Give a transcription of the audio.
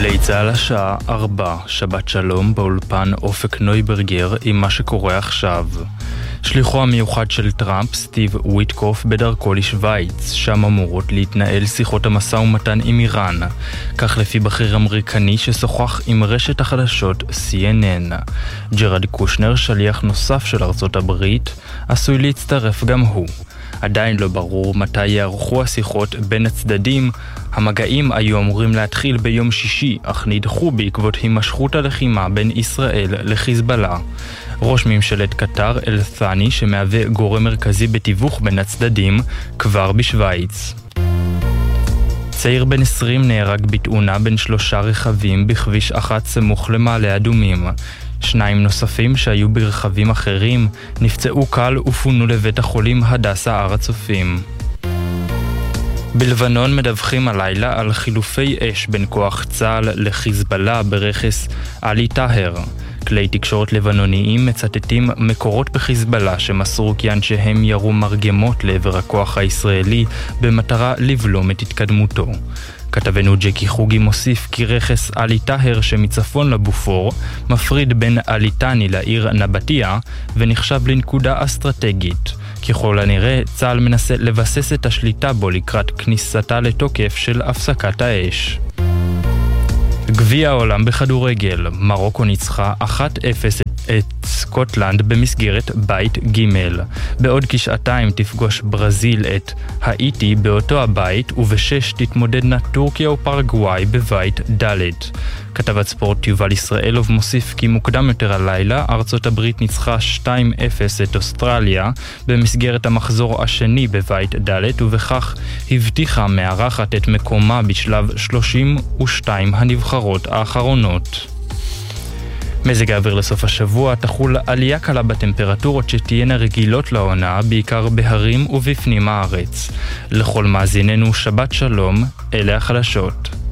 גלי צהל השעה 4, שבת שלום באולפן אופק נויברגר עם מה שקורה עכשיו. שליחו המיוחד של טראמפ, סטיב וויטקוף, בדרכו לשוויץ, שם אמורות להתנהל שיחות המשא ומתן עם איראן, כך לפי בכיר אמריקני ששוחח עם רשת החדשות CNN. ג'רד קושנר, שליח נוסף של ארצות הברית, עשוי להצטרף גם הוא. עדיין לא ברור מתי יערכו השיחות בין הצדדים. המגעים היו אמורים להתחיל ביום שישי, אך נדחו בעקבות הימשכות הלחימה בין ישראל לחיזבאללה. ראש ממשלת קטר אל-ת'אני, שמהווה גורם מרכזי בתיווך בין הצדדים, כבר בשוויץ. צעיר בן 20 נהרג בתאונה בין 3 רכבים בכביש 1 סמוך למעלה אדומים. 2 נוספים שהיו ברכבים אחרים נפצעו קל ופונו לבית החולים הדסה הר הצופים. בלבנון מדווחים הלילה על חילופי אש בין כוח צה"ל לחיזבאללה ברכס עלי טהר. כלי תקשורת לבנוניים מצטטים מקורות בחיזבאללה שמסרו כי אנשיהם ירו מרגמות לעבר הכוח הישראלי במטרה לבלום את התקדמותו. כתבנו ג'קי חוגי מוסיף כי רכס עלי טהר שמצפון לבופור מפריד בין עלי תאני לעיר נבטיה ונחשב לנקודה אסטרטגית. ככל הנראה צה"ל מנסה לבסס את השליטה בו לקראת כניסתה לתוקף של הפסקת האש. גביע העולם בכדורגל, מרוקו ניצחה 1-0 את סקוטלנד במסגרת בית ג'. בעוד כשעתיים תפגוש ברזיל את האיטי באותו הבית, וב6 תתמודדנה טורקיה ופרגוואי בבית ד'. כתבת ספורט יובל ישראלוב מוסיף כי מוקדם יותר הלילה ארצות הברית ניצחה 2-0 את אוסטרליה במסגרת המחזור השני בבית ד', ובכך הבטיחה מארחת את מקומה בשלב 32 הנבחרות האחרונות. מזג האוויר לסוף השבוע, תחול עלייה קלה בטמפרטורות שתהיינה רגילות לעונה, בעיקר בהרים ובפנים הארץ. לכל מאזיננו שבת שלום, אלה החדשות.